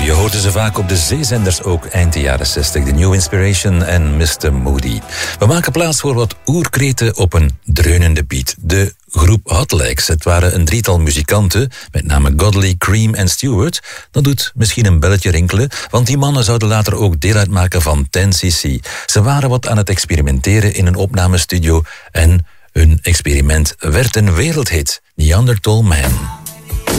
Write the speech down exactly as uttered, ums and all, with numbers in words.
Je hoorde ze vaak op de zeezenders ook eind de jaren zestig. The New Inspiration en mister Moody. We maken plaats voor wat oerkreten op een dreunende beat. De groep Hot Legs. Het waren een drietal muzikanten, met name Godley, Cream en Stewart. Dat doet misschien een belletje rinkelen, want die mannen zouden later ook deel uitmaken van ten C C. Ze waren wat aan het experimenteren in een opnamestudio en hun experiment werd een wereldhit. Neanderthal Man.